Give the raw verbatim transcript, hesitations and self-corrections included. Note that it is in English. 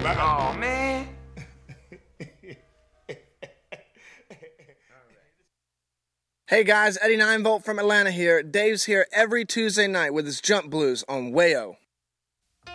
Oh, man. Hey guys, Eddie nine volt from Atlanta here. Dave's here every Tuesday night with his Jump Blues on Wayo.